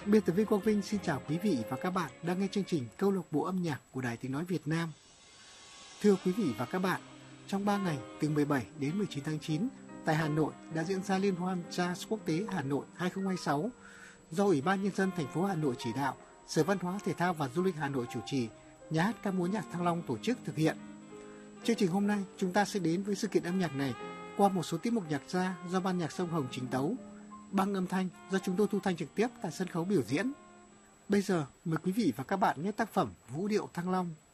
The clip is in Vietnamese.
Biên tập viên Quang Vinh xin chào quý vị và các bạn đang nghe chương trình Câu lạc bộ âm nhạc của Đài Tiếng nói Việt Nam. Thưa quý vị và các bạn, trong 3 ngày từ 17 đến 19 tháng 9 tại Hà Nội đã diễn ra Liên hoan Jazz Quốc tế Hà Nội 2026 do Ủy ban Nhân dân thành phố Hà Nội chỉ đạo, Sở Văn hóa Thể thao và Du lịch Hà Nội chủ trì, Nhà hát ca múa nhạc Thăng Long tổ chức thực hiện. Chương trình hôm nay chúng ta sẽ đến với sự kiện âm nhạc này qua một số tiết mục nhạc gia do ban nhạc Sông Hồng trình tấu, băng âm thanh do chúng tôi thu thanh trực tiếp tại sân khấu biểu diễn. Bây giờ mời quý vị và các bạn nghe tác phẩm Vũ điệu Thăng Long.